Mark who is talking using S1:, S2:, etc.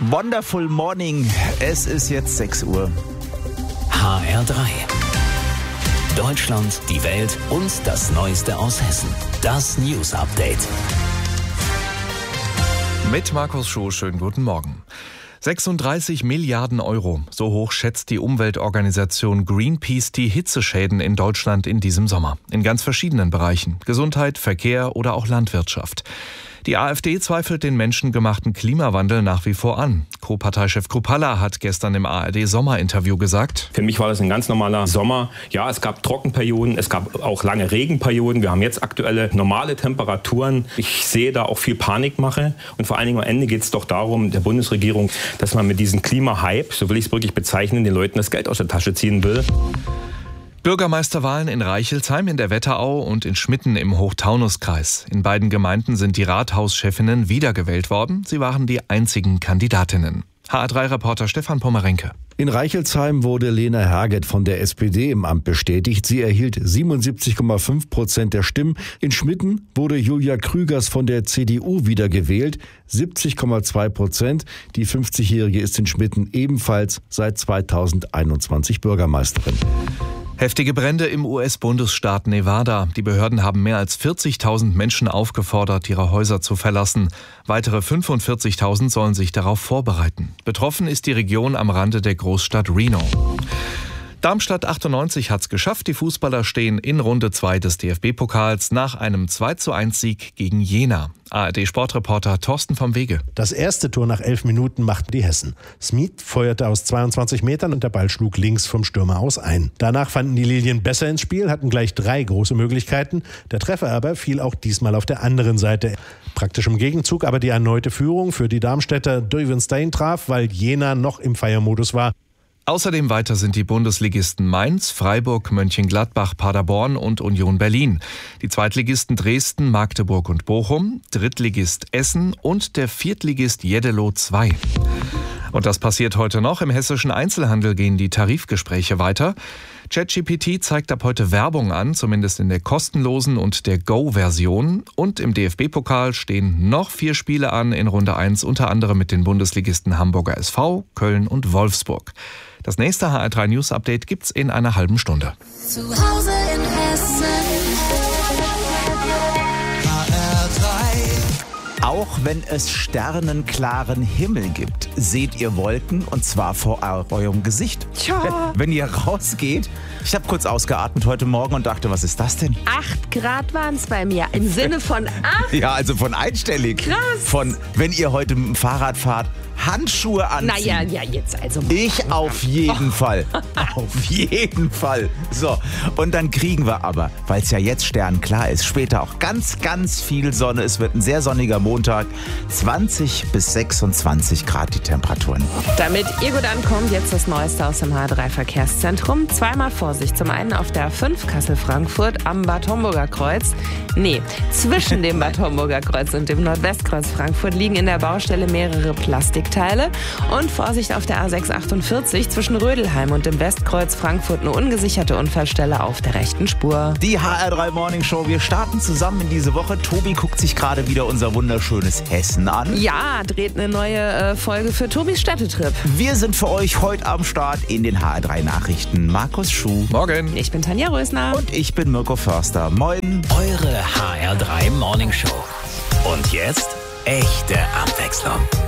S1: Wonderful Morning. Es ist jetzt 6 Uhr.
S2: HR3. Deutschland, die Welt und das Neueste aus Hessen. Das News Update.
S3: Mit Markus Schuh, schönen guten Morgen. 36 Milliarden Euro, so hoch schätzt die Umweltorganisation Greenpeace die Hitzeschäden in Deutschland in diesem Sommer. In ganz verschiedenen Bereichen. Gesundheit, Verkehr oder auch Landwirtschaft. Die AfD zweifelt den menschengemachten Klimawandel nach wie vor an. Co-Parteichef Kruppalla hat gestern im ARD-Sommerinterview gesagt:
S4: Für mich war das ein ganz normaler Sommer. Ja, es gab Trockenperioden, es gab auch lange Regenperioden. Wir haben jetzt aktuelle normale Temperaturen. Ich sehe da auch viel Panikmache. Und vor allen Dingen am Ende geht es doch darum, der Bundesregierung, dass man mit diesem Klimahype, so will ich es wirklich bezeichnen, den Leuten das Geld aus der Tasche ziehen will.
S3: Bürgermeisterwahlen in Reichelsheim in der Wetterau und in Schmitten im Hochtaunuskreis. In beiden Gemeinden sind die Rathauschefinnen wiedergewählt worden. Sie waren die einzigen Kandidatinnen. HR3-Reporter Stefan Pommerenke.
S5: In Reichelsheim wurde Lena Herget von der SPD im Amt bestätigt. Sie erhielt 77,5% der Stimmen. In Schmitten wurde Julia Krügers von der CDU wiedergewählt, 70,2%. Die 50-Jährige ist in Schmitten ebenfalls seit 2021 Bürgermeisterin.
S3: Heftige Brände im US-Bundesstaat Nevada. Die Behörden haben mehr als 40.000 Menschen aufgefordert, ihre Häuser zu verlassen. Weitere 45.000 sollen sich darauf vorbereiten. Betroffen ist die Region am Rande der Großstadt Reno. Darmstadt 98 hat's geschafft. Die Fußballer stehen in Runde 2 des DFB-Pokals nach einem 2:1-Sieg gegen Jena. ARD-Sportreporter Thorsten vom Wege.
S6: Das erste Tor nach 11 Minuten machten die Hessen. Smith feuerte aus 22 Metern und der Ball schlug links vom Stürmer aus ein. Danach fanden die Lilien besser ins Spiel, hatten gleich 3 große Möglichkeiten. Der Treffer aber fiel auch diesmal auf der anderen Seite. Praktisch im Gegenzug aber die erneute Führung für die Darmstädter. Duyvenstein traf, weil Jena noch im Feiermodus war.
S3: Außerdem weiter sind die Bundesligisten Mainz, Freiburg, Mönchengladbach, Paderborn und Union Berlin. Die Zweitligisten Dresden, Magdeburg und Bochum, Drittligist Essen und der Viertligist Jeddelo 2. Und das passiert heute noch. Im hessischen Einzelhandel gehen die Tarifgespräche weiter. ChatGPT zeigt ab heute Werbung an, zumindest in der kostenlosen und der Go-Version. Und im DFB-Pokal stehen noch 4 Spiele an in Runde 1, unter anderem mit den Bundesligisten Hamburger SV, Köln und Wolfsburg. Das nächste HR3 News Update gibt's in einer halben Stunde.
S7: Zu Hause in Hessen.
S1: Auch wenn es sternenklaren Himmel gibt, seht ihr Wolken, und zwar vor eurem Gesicht.
S8: Tja.
S1: Wenn ihr rausgeht, ich habe kurz ausgeatmet heute Morgen und dachte, was ist das denn?
S8: 8 Grad waren es bei mir. Im Sinne von 8?
S1: Ja, also von einstellig.
S8: Krass.
S1: Von, wenn ihr heute mit dem Fahrrad fahrt, Handschuhe anziehen.
S8: Naja, ja, jetzt also.
S1: Ich auf jeden Fall. Auf jeden Fall. So, und dann kriegen wir aber, weil es ja jetzt sternklar ist, später auch ganz, ganz viel Sonne. Es wird ein sehr sonniger Montag. 20 bis 26 Grad die Temperaturen.
S8: Damit ihr gut ankommt, jetzt das Neueste aus dem H3-Verkehrszentrum. Zweimal Vorsicht. Zum einen auf der A5 Kassel-Frankfurt am Bad Homburger Kreuz. Zwischen dem Bad Homburger Kreuz und dem Nordwestkreuz Frankfurt liegen in der Baustelle mehrere Plastikteile. Und Vorsicht auf der A648 zwischen Rödelheim und dem Westkreuz Frankfurt, eine ungesicherte Unfallstelle auf der rechten Spur.
S1: Die HR3 Morning Show. Wir starten zusammen in diese Woche. Tobi guckt sich gerade wieder unser wunderschönes Hessen an.
S8: Ja, dreht eine neue Folge für Tobis Städtetrip.
S1: Wir sind für euch heute am Start in den HR3 Nachrichten. Markus Schuh.
S3: Morgen.
S8: Ich bin Tanja Rösner.
S1: Und ich bin Mirko Förster. Moin.
S2: Eure HR3 Morning Show. Und jetzt echte Abwechslung.